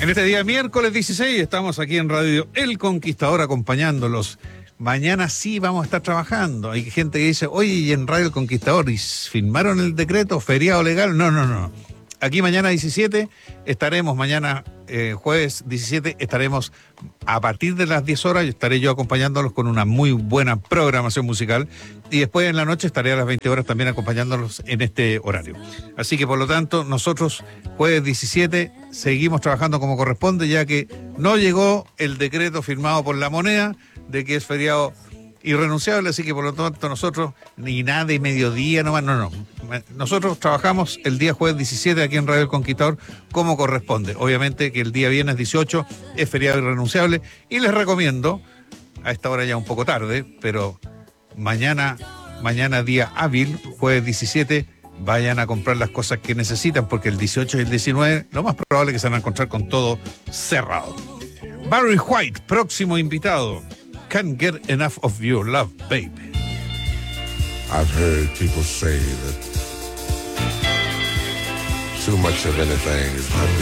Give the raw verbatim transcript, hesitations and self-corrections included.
En este día miércoles dieciséis estamos aquí en Radio El Conquistador acompañándolos. Mañana sí vamos a estar trabajando. Hay gente que dice, oye, y en Radio El Conquistador, ¿y firmaron el decreto feriado legal? No, no, no. Aquí mañana diecisiete estaremos, mañana eh, jueves diecisiete estaremos a partir de las diez horas, estaré yo acompañándolos con una muy buena programación musical y después en la noche estaré a las veinte horas también acompañándolos en este horario. Así que por lo tanto nosotros jueves diecisiete seguimos trabajando como corresponde, ya que no llegó el decreto firmado por La Moneda de que es feriado irrenunciable, así que por lo tanto nosotros ni nada de mediodía nomás, no, no. Nosotros trabajamos el día jueves diecisiete aquí en Radio El Conquistador como corresponde. Obviamente que el día viernes dieciocho es feriado irrenunciable y les recomiendo, a esta hora ya un poco tarde, pero mañana, mañana día hábil, jueves diecisiete, vayan a comprar las cosas que necesitan porque el dieciocho y el diecinueve lo más probable es que se van a encontrar con todo cerrado. Barry White, próximo invitado. Can't get enough of your love, baby. I've heard people say that too much of anything is not good.